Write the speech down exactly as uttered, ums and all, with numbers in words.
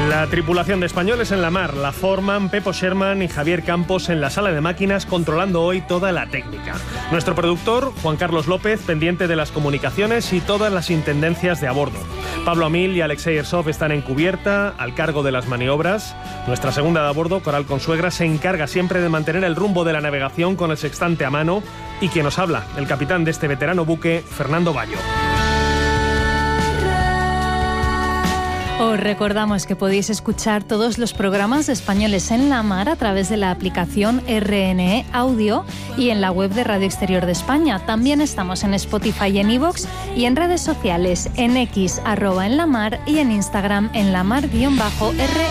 La tripulación de españoles en la mar la forman Pepo Sherman y Javier Campos en la sala de máquinas, controlando hoy toda la técnica. Nuestro productor, Juan Carlos López, pendiente de las comunicaciones y todas las intendencias de a bordo. Pablo Amil y Alexei Ersov están en cubierta, al cargo de las maniobras. Nuestra segunda de a bordo, Coral Consuegra, se encarga siempre de mantener el rumbo de la navegación con el sextante a mano. Y quien nos habla, el capitán de este veterano buque, Fernando Bayo. Os recordamos que podéis escuchar todos los programas de Españoles en la Mar a través de la aplicación R N E Audio y en la web de Radio Exterior de España. También estamos en Spotify y en iVoox y en redes sociales, en X, arroba en la mar, y en Instagram, en la mar guión bajo R.